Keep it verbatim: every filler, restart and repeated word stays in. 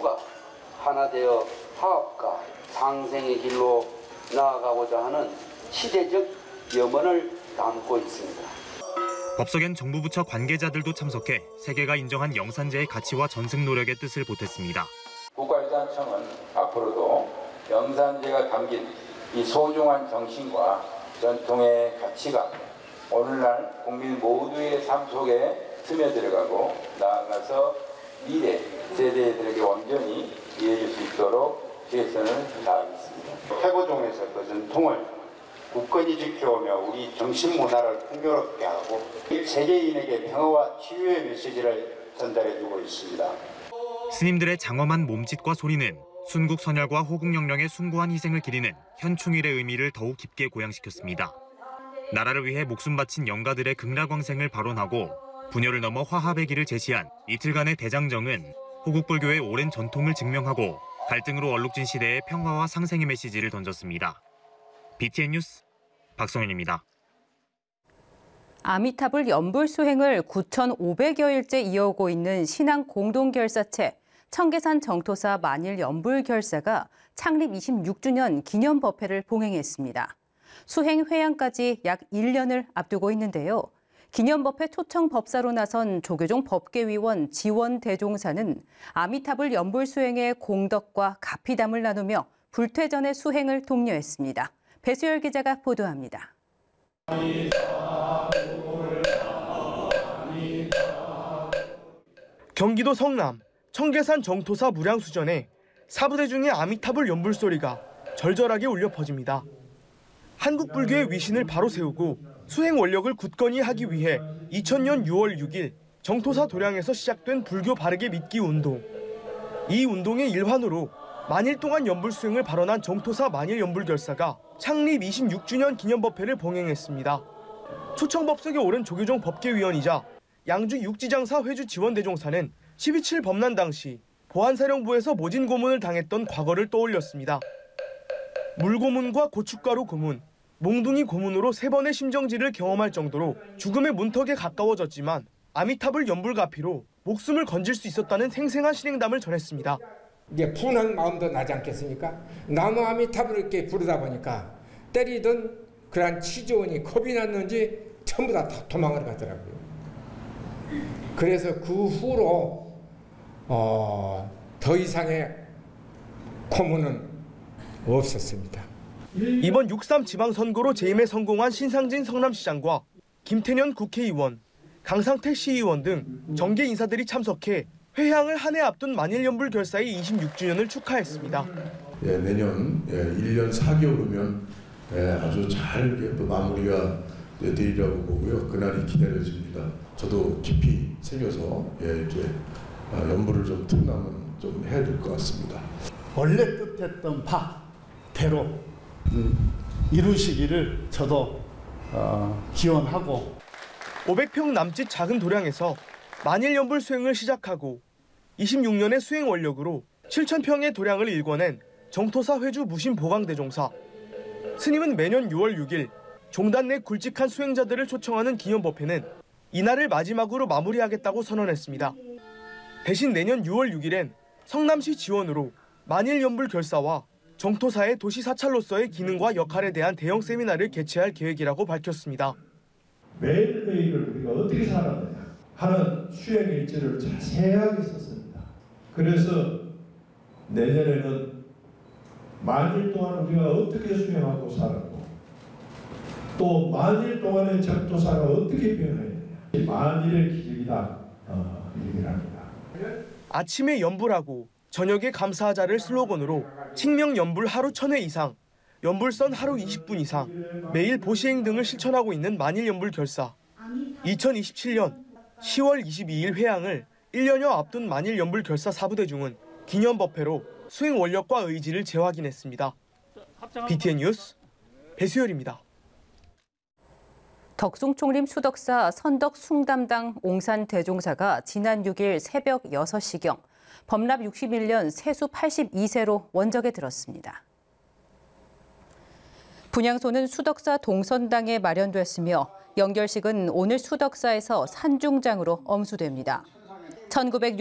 모두가 하나 되어 화합과 상생의 길로 나아가고자 하는 시대적 염원을 담고 있습니다. 법석엔 정부 부처 관계자들도 참석해 세계가 인정한 영산제의 가치와 전승 노력의 뜻을 보탰습니다. 국가유산청은 앞으로도 영산제가 담긴 이 소중한 정신과 전통의 가치가 오늘날 국민 모두의 삶 속에 스며들어가고 나아가서 미래 세대들에게 온전히 이어질 수 있도록 최선을 다하겠습니다. 태고종에서 그 전통을 굳건히 지켜오며 우리 정신문화를 풍요롭게 하고 세계인에게 평화와 치유의 메시지를 전달해주고 있습니다. 스님들의 장엄한 몸짓과 소리는 순국 선열과 호국영령의 숭고한 희생을 기리는 현충일의 의미를 더욱 깊게 고양시켰습니다. 나라를 위해 목숨 바친 영가들의 극락왕생을 발언하고 분열을 넘어 화합의 길을 제시한 이틀간의 대장정은 호국불교의 오랜 전통을 증명하고 갈등으로 얼룩진 시대의 평화와 상생의 메시지를 던졌습니다. 비티엔 뉴스 박성윤입니다. 아미타불 연불 수행을 구천오백여일째 이어오고 있는 신앙 공동결사체 청계산 정토사 만일 연불결사가 창립 이십육주년 기념법회를 봉행했습니다. 수행 회양까지 약 일 년을 앞두고 있는데요. 기념법회 초청 법사로 나선 조계종 법계위원 지원 대종사는 아미타불 연불 수행의 공덕과 가피담을 나누며 불퇴전의 수행을 독려했습니다. 배수열 기자가 보도합니다. 경기도 성남 청계산 정토사 무량수전에 사부대 중의 아미타불 연불 소리가 절절하게 울려 퍼집니다. 한국 불교의 위신을 바로 세우고 수행 원력을 굳건히 하기 위해 이천년 유월 육일 정토사 도량에서 시작된 불교 바르게 믿기 운동. 이 운동의 일환으로 만일 동안 연불 수행을 발언한 정토사 만일 연불결사가 창립 이십육주년 기념법회를 봉행했습니다. 초청법석에 오른 조계종 법계위원이자 양주 육지장사 회주 지원대종사는 십이칠 법난 당시 보안사령부에서 모진 고문을 당했던 과거를 떠올렸습니다. 물고문과 고춧가루 고문, 몽둥이 고문으로 세 번의 심정지를 경험할 정도로 죽음의 문턱에 가까워졌지만 아미타불 연불가피로 목숨을 건질 수 있었다는 생생한 실행담을 전했습니다. 이제 분한 마음도 나지 않겠습니까? 나무 아미타불을 이렇게 부르다 보니까 때리던 그러한 치조원이 겁이 났는지 전부 다 도망을 가더라고요. 그래서 그 후로 어, 더 이상의 고문은 없었습니다. 이번 육삼 지방선거로 재임에 성공한 신상진 성남시장과 김태년 국회의원, 강상택 시의원 등 정계 인사들이 참석해 회향을 한 해 앞둔 만일연불결사의 이십육주년을 축하했습니다. 예, 내년 예, 일 년 사 개월 후면 예, 아주 잘 또 마무리가 되리라고 보고요. 그날이 기다려집니다. 저도 깊이 새겨서 예, 이제 연불을 좀 틈나면 좀 해야 될 것 같습니다. 원래 뜻했던 바대로 음, 이루시기를 저도 어, 기원하고 오백 평 남짓 작은 도량에서 만일연불 수행을 시작하고 이십육년의 수행 원력으로 칠천 평의 도량을 일궈낸 정토사 회주 무신 보강대종사. 스님은 매년 유월 육일 종단 내 굵직한 수행자들을 초청하는 기념법회는 이날을 마지막으로 마무리하겠다고 선언했습니다. 대신 내년 유월 육일엔 성남시 지원으로 만일연불 결사와 정토사의 도시 사찰로서의 기능과 역할에 대한 대형 세미나를 개최할 계획이라고 밝혔습니다. 매일매일을 우리가 어떻게 살았느냐 하는 수행 일지를 자세하게 썼습니다. 그래서 내년에는 만일 동안 우리가 어떻게 수행하고 살았고 또 만일 동안의 정토사가 어떻게 변화했느냐 만일의 기적이다 어, 얘기를 합니다. 아침에 연불하고 저녁에 감사하자를 슬로건으로 칙명 연불 하루 천 회 이상, 연불선 하루 이십 분 이상, 매일 보시행 등을 실천하고 있는 만일연불 결사. 이천이십칠년 시월 이십이일 회향을 일 년여 앞둔 만일연불 결사 사부대중은 기념법회로 수행 원력과 의지를 재확인했습니다. 비티엔 뉴스 배수열입니다. 덕숭총림 수덕사 선덕 숭담당 옹산 대종사가 지난 육일 새벽 여섯 시경 법납 육십일년 세수 팔십이세로 원적에 들었습니다. 분향소는 수덕사 동선당에 마련됐으며 영결식은 오늘 수덕사에서 산중장으로 엄수됩니다. 천구백